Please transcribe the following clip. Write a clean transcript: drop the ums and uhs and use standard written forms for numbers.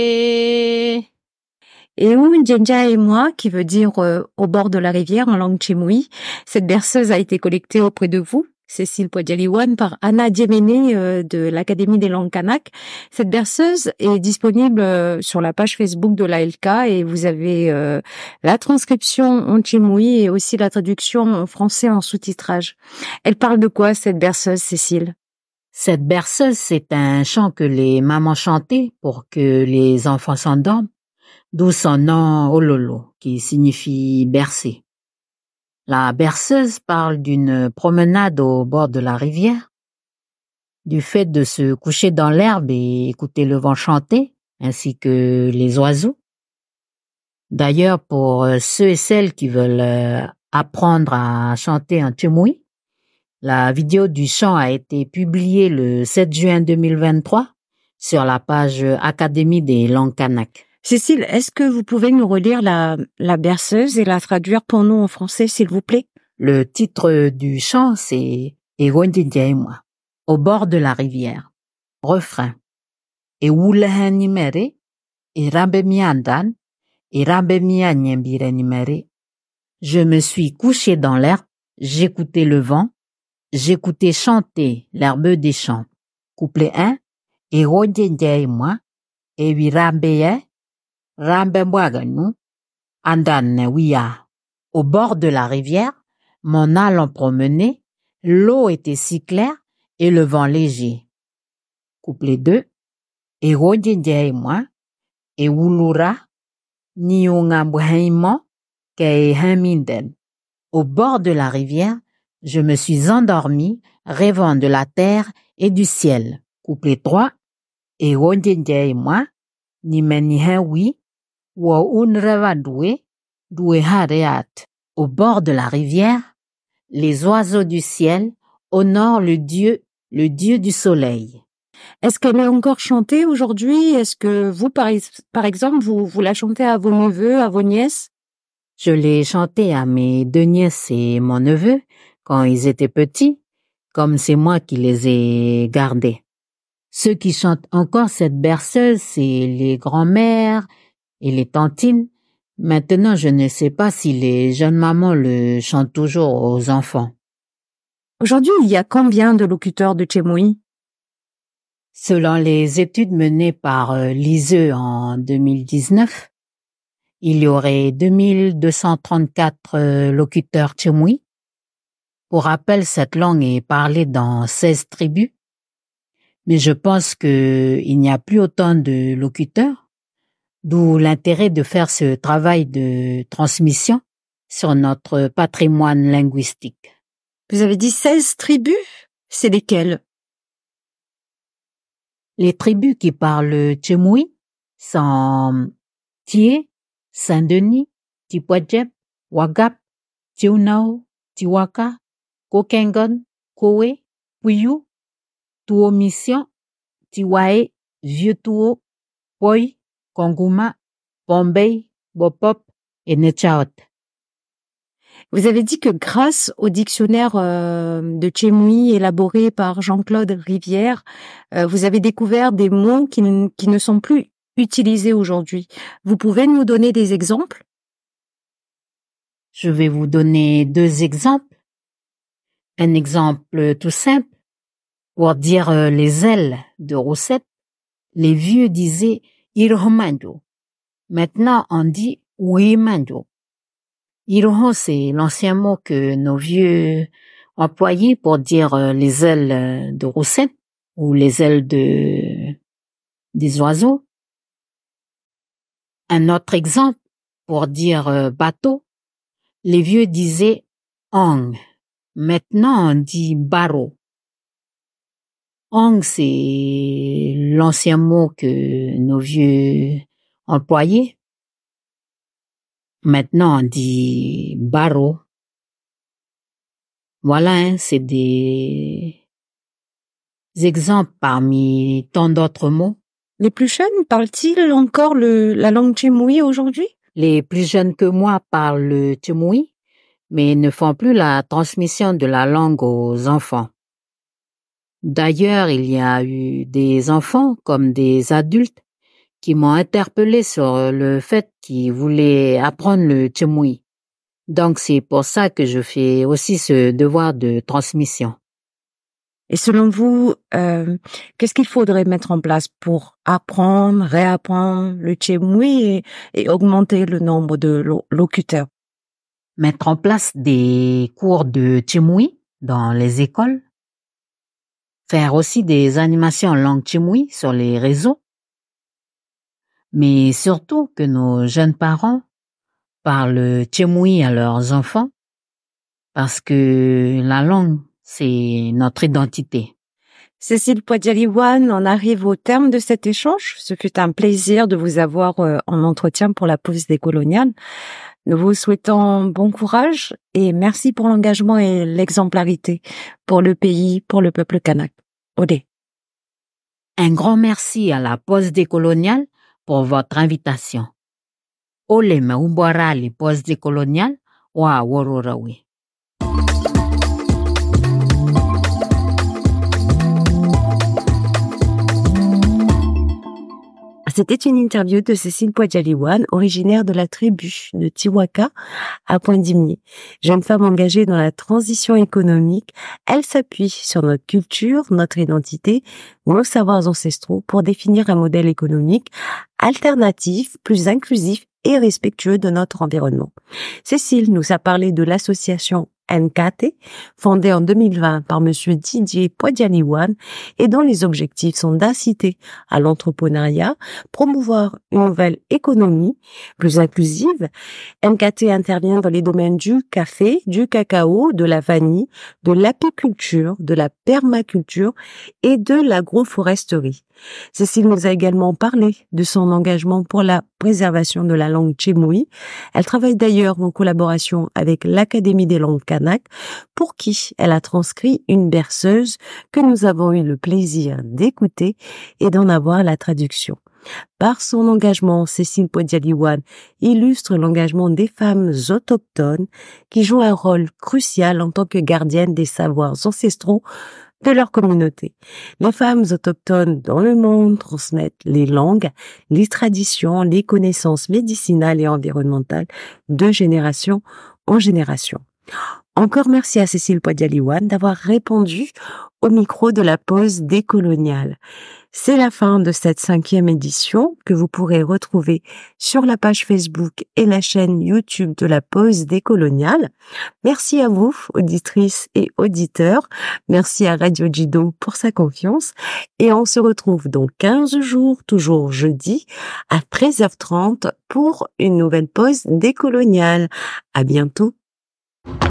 Et Njenja et moi, qui veut dire au bord de la rivière en langue tchimoui. Cette berceuse a été collectée auprès de vous, Cécile Poitialiwan, par Anna Djemene de l'Académie des langues kanak. Cette berceuse est disponible sur la page Facebook de l'ALK et vous avez la transcription en tchimoui et aussi la traduction en français en sous-titrage. Elle parle de quoi, cette berceuse, Cécile? Cette berceuse, c'est un chant que les mamans chantaient pour que les enfants s'endorment, d'où son nom Ololo, qui signifie bercer. La berceuse parle d'une promenade au bord de la rivière, du fait de se coucher dans l'herbe et écouter le vent chanter, ainsi que les oiseaux. D'ailleurs, pour ceux et celles qui veulent apprendre à chanter en tchimoui, la vidéo du chant a été publiée le 7 juin 2023 sur la page Académie des langues kanak. Cécile, est-ce que vous pouvez nous relire la berceuse et la traduire pour nous en français, s'il vous plaît? Le titre du chant, c'est Egonjinjaimwa, au bord de la rivière. Refrain. Ewulehanimere, Irambemiandan, Irambemianyembirenimere. Je me suis couché dans l'herbe, j'écoutais le vent, j'écoutais chanter l'herbe des champs. Couplet 1. Egonjinjaimwa, Ewirambeye, Rambemwaganu, Andan Wiya. Au bord de la rivière, m'en allant promener, l'eau était si claire et le vent léger. Couplet 2. Egodjenjaimwa, Ewulura, Niungambwaimo, Keihaminden. Au bord de la rivière, je me suis endormi, rêvant de la terre et du ciel. Couplet 3. Egodjenjaimwa, Nimenihewi, Wa unrevadwe, Douehareat. Au bord de la rivière, les oiseaux du ciel honorent le dieu du soleil. Est-ce qu'elle est encore chantée aujourd'hui? Est-ce que vous, par exemple, vous la chantez à vos neveux, à vos nièces? Je l'ai chantée à mes 2 nièces et mon neveu quand ils étaient petits, comme c'est moi qui les ai gardés. Ceux qui chantent encore cette berceuse, c'est les grands-mères et les tantines. Maintenant, je ne sais pas si les jeunes mamans le chantent toujours aux enfants. Aujourd'hui, il y a combien de locuteurs de tchimoui? Selon les études menées par l'ISE en 2019, il y aurait 2234 locuteurs tchimoui. Pour rappel, cette langue est parlée dans 16 tribus, mais je pense qu'il n'y a plus autant de locuteurs, d'où l'intérêt de faire ce travail de transmission sur notre patrimoine linguistique. Vous avez dit 16 tribus? C'est lesquelles? Les tribus qui parlent tchimoui sont Thié, Saint-Denis, Tipouadjep, Wagap, Tiunao, Tiwaka, Kokengon, Kowe, Puyou, Tuo-Mission, Tiwae, Vieux-Tuo, Poi, Kongouma, Bombay, Bopop et Nechaot. Vous avez dit que grâce au dictionnaire de tchimoui élaboré par Jean-Claude Rivière, vous avez découvert des mots qui ne sont plus utilisés aujourd'hui. Vous pouvez nous donner des exemples? Je vais vous donner 2 exemples. Un exemple tout simple. Pour dire les ailes de Roussette, les vieux disaient Irohomanjo. Maintenant, on dit Uimanjo. Iroho, c'est l'ancien mot que nos vieux employaient pour dire les ailes de Roussette ou les ailes des oiseaux. Un autre exemple, pour dire bateau, les vieux disaient Ong. Maintenant, on dit Baro. Ong, c'est l'ancien mot que nos vieux employaient. Maintenant, on dit Baro. Voilà, c'est des exemples parmi tant d'autres mots. Les plus jeunes parlent-ils encore la langue tchimoui aujourd'hui? Les plus jeunes que moi parlent le tchimoui, mais ne font plus la transmission de la langue aux enfants. D'ailleurs, il y a eu des enfants comme des adultes qui m'ont interpellé sur le fait qu'ils voulaient apprendre le tchemouï. Donc, c'est pour ça que je fais aussi ce devoir de transmission. Et selon vous, qu'est-ce qu'il faudrait mettre en place pour apprendre, réapprendre le tchemouï et augmenter le nombre de locuteurs? Mettre en place des cours de tchemouï dans les écoles. Faire aussi des animations en langue tchemouï sur les réseaux. Mais surtout que nos jeunes parents parlent tchemouï à leurs enfants parce que la langue, c'est notre identité. Cécile Poitialiwan, on arrive au terme de cet échange. Ce fut un plaisir de vous avoir en entretien pour la pause décoloniale. Nous vous souhaitons bon courage et merci pour l'engagement et l'exemplarité pour le pays, pour le peuple kanak. Odé. Un grand merci à la pause décoloniale pour votre invitation. Ole maumbara li pause décoloniale wa wororawi. C'était une interview de Cécile Poitialiwan, originaire de la tribu de Tiwaka à Pointe-d'Imier. Jeune femme engagée dans la transition économique, elle s'appuie sur notre culture, notre identité, nos savoirs ancestraux pour définir un modèle économique alternatif, plus inclusif et respectueux de notre environnement. Cécile nous a parlé de l'association NKT, fondée en 2020 par Monsieur Didier Poitialiwan et dont les objectifs sont d'inciter à l'entrepreneuriat, promouvoir une nouvelle économie plus inclusive. NKT intervient dans les domaines du café, du cacao, de la vanille, de l'apiculture, de la permaculture et de l'agroforesterie. Cécile nous a également parlé de son engagement pour la préservation de la langue tchemouï. Elle travaille d'ailleurs en collaboration avec l'Académie des langues kanak, pour qui elle a transcrit une berceuse que nous avons eu le plaisir d'écouter et d'en avoir la traduction. Par son engagement, Cécile Poitialiwan illustre l'engagement des femmes autochtones qui jouent un rôle crucial en tant que gardiennes des savoirs ancestraux de leur communauté. Les femmes autochtones dans le monde transmettent les langues, les traditions, les connaissances médicinales et environnementales de génération en génération. Encore merci à Cécile Poitialiwan d'avoir répondu au micro de la pause décoloniale. C'est la fin de cette 5e édition que vous pourrez retrouver sur la page Facebook et la chaîne YouTube de la pause décoloniale. Merci à vous, auditrices et auditeurs. Merci à Radio Jido pour sa confiance. Et on se retrouve dans 15 jours, toujours jeudi, à 13h30 pour une nouvelle pause décoloniale. À bientôt.